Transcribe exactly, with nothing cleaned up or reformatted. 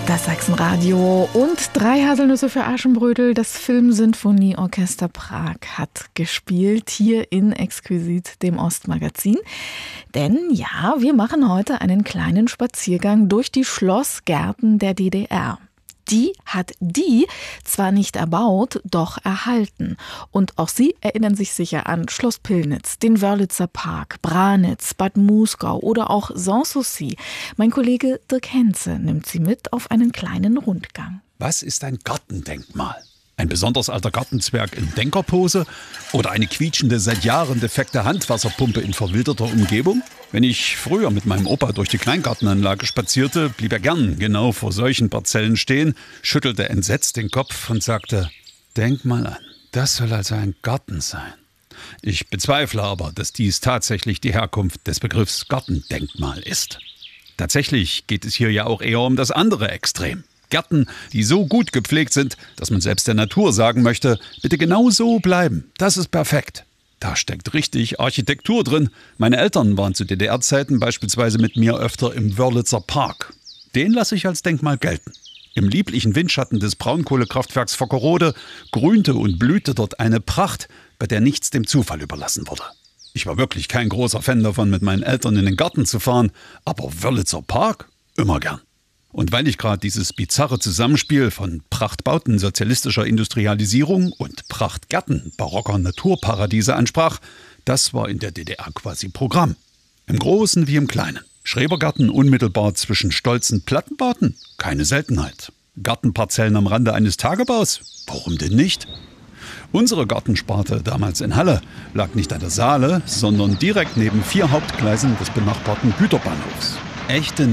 Das Sachsenradio und drei Haselnüsse für Aschenbrödel. Das Filmsinfonieorchester Prag hat gespielt hier in Exquisit, dem Ostmagazin. Denn ja, wir machen heute einen kleinen Spaziergang durch die Schlossgärten der D D R. Die hat die zwar nicht erbaut, doch erhalten. Und auch Sie erinnern sich sicher an Schloss Pillnitz, den Wörlitzer Park, Branitz, Bad Muskau oder auch Sanssouci. Mein Kollege Dirk Henze nimmt Sie mit auf einen kleinen Rundgang. Was ist ein Gartendenkmal? Ein besonders alter Gartenzwerg in Denkerpose oder eine quietschende, seit Jahren defekte Handwasserpumpe in verwilderter Umgebung? Wenn ich früher mit meinem Opa durch die Kleingartenanlage spazierte, blieb er gern genau vor solchen Parzellen stehen, schüttelte entsetzt den Kopf und sagte: Denk mal an, das soll also ein Garten sein. Ich bezweifle aber, dass dies tatsächlich die Herkunft des Begriffs Gartendenkmal ist. Tatsächlich geht es hier ja auch eher um das andere Extrem. Gärten, die so gut gepflegt sind, dass man selbst der Natur sagen möchte, bitte genau so bleiben, das ist perfekt. Da steckt richtig Architektur drin. Meine Eltern waren zu D D R-Zeiten beispielsweise mit mir öfter im Wörlitzer Park. Den lasse ich als Denkmal gelten. Im lieblichen Windschatten des Braunkohlekraftwerks Vockerode grünte und blühte dort eine Pracht, bei der nichts dem Zufall überlassen wurde. Ich war wirklich kein großer Fan davon, mit meinen Eltern in den Garten zu fahren, aber Wörlitzer Park immer gern. Und weil ich gerade dieses bizarre Zusammenspiel von Prachtbauten sozialistischer Industrialisierung und Prachtgärten barocker Naturparadiese ansprach, das war in der D D R quasi Programm. Im Großen wie im Kleinen. Schrebergarten unmittelbar zwischen stolzen Plattenbauten? Keine Seltenheit. Gartenparzellen am Rande eines Tagebaus? Warum denn nicht? Unsere Gartensparte damals in Halle lag nicht an der Saale, sondern direkt neben vier Hauptgleisen des benachbarten Güterbahnhofs. Echte